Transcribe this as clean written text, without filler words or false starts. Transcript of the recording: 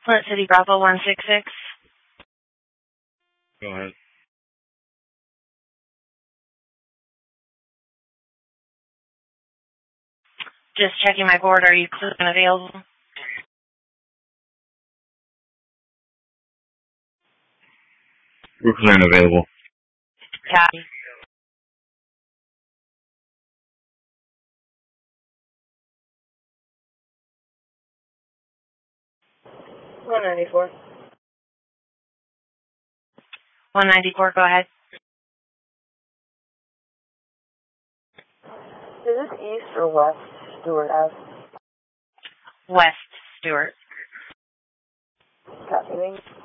Flint City Bravo 166. Go ahead. Just checking my board. Are you clear and available? We're clear and available. Copy. $194. $194, go ahead. Is this East or West Stewart Ave? West Stewart. Copy.